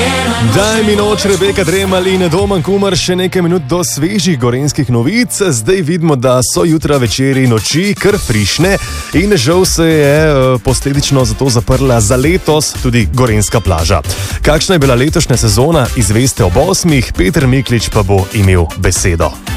Daj mi noč, Rebeka Dremelj in Domen Kumer, še nekaj minut do svežih gorenjskih novic. Zdaj vidimo, da so jutra, večeri, noči kar frišne in žal se je posledično zato zaprla za letos tudi gorenjska plaža. Kakšna je bila letošnja sezona, izveste ob 8, Peter Miklič pa bo imel besedo.